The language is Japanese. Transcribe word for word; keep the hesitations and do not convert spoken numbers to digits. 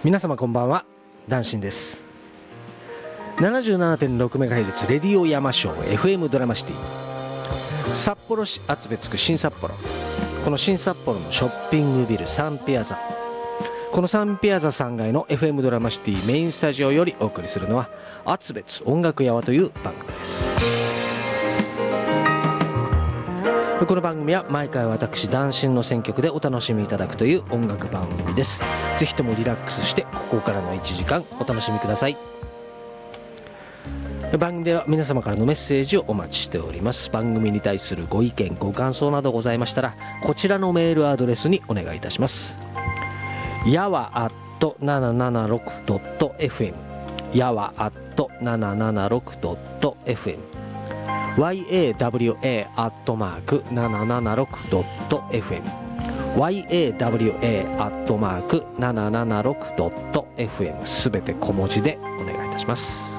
皆様こんばんは、ダンシンです。 ななじゅうななてんろくメガヘルツ レディオ山椒 エフエム ドラマシティ、札幌市厚別区新札幌。この新札幌のショッピングビルサンピアザ、このサンピアザさんがいの エフエム ドラマシティメインスタジオよりお送りするのは厚別音楽やわという番組です。この番組は毎回私ダンシンの選曲でお楽しみいただくという音楽番組です。ぜひともリラックスしてここからのいちじかんお楽しみください。番組では皆様からのメッセージをお待ちしております。番組に対するご意見ご感想などございましたらこちらのメールアドレスにお願いいたします。やわ アットななななろくドットエフエム やわ アットななななろくドットエフエムワイエーダブリューエー アットマーク ななななろくドットエフエム ワイエーダブリューエー アットマーク ななななろくドットエフエム すべて小文字でお願いいたします。